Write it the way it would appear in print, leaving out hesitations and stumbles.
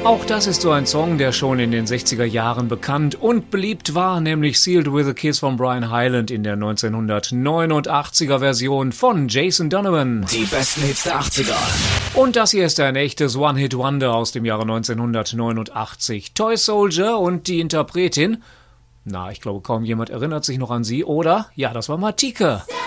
Auch das ist so ein Song, der schon in den 60er Jahren bekannt und beliebt war, nämlich Sealed with a Kiss von Brian Hyland in der 1989er Version von Jason Donovan. Die besten Hits der 80er. Und das hier ist ein echtes One-Hit-Wonder aus dem Jahre 1989. Toy Soldier und die Interpretin, ich glaube kaum jemand erinnert sich noch an sie, oder? Ja, das war Martike.